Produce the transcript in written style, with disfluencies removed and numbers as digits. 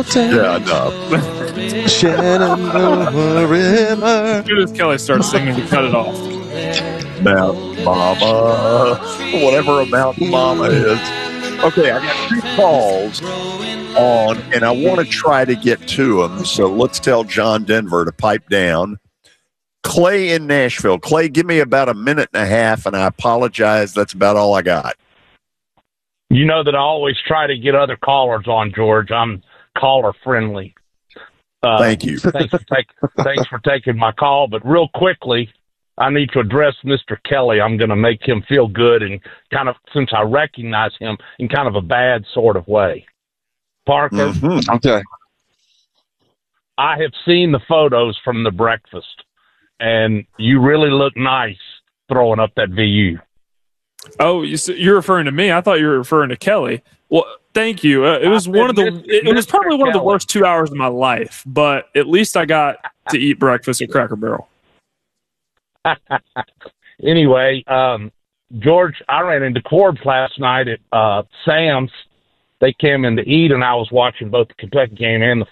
Yeah, no. Shenandoah River. As soon as Kelly starts singing, we cut it off. Mountain Mama. Whatever a Mountain Mama is. Okay, I got 2 calls on, and I want to try to get to them. So let's tell John Denver to pipe down. Clay in Nashville. Clay, give me about a minute and a half, and I apologize. That's about all I got. You know that I always try to get other callers on, George. I'm caller friendly. Thank you. Thanks for taking my call. But real quickly, I need to address Mr. Kelly. I'm going to make him feel good, and kind of, since I recognize him, in kind of a bad sort of way. Parker, Okay. I have seen the photos from the breakfast, and you really look nice throwing up that VU. Oh, you're referring to me? I thought you were referring to Kelly. Well, thank you. It was it was probably one of the worst 2 hours of my life, but at least I got to eat breakfast at Cracker Barrel. Anyway, George, I ran into Corbs last night at Sam's. They came in to eat, and I was watching both the Kentucky game and the